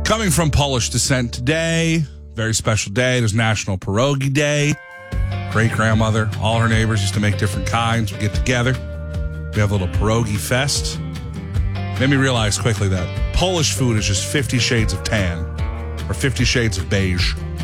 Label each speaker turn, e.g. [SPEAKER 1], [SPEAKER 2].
[SPEAKER 1] Coming from Polish descent today, very special day. There's National Pierogi Day. Great-grandmother, all her neighbors used to make different kinds. We get together. We have a little pierogi fest. Made me realize quickly that Polish food is just 50 shades of tan or 50 shades of beige.